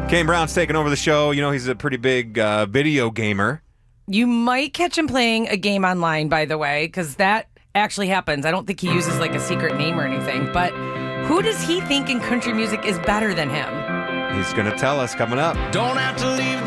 Kane Brown's taking over the show. You know, he's a pretty big video gamer. You might catch him playing a game online, by the way, because that actually happens. I don't think he uses like a secret name or anything, but who does he think in country music is better than him? He's going to tell us coming up. Don't have to leave